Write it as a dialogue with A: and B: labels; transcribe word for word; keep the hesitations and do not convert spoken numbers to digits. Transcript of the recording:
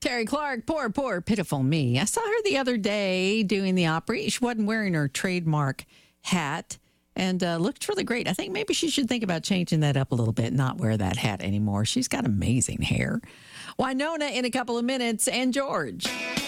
A: Terry Clark, poor, poor, pitiful me. I saw her the other day doing the Opry. She wasn't wearing her trademark hat and uh, looked really great. I think maybe she should think about changing that up a little bit, not wear that hat anymore. She's got amazing hair. Winona in a couple of minutes, and George.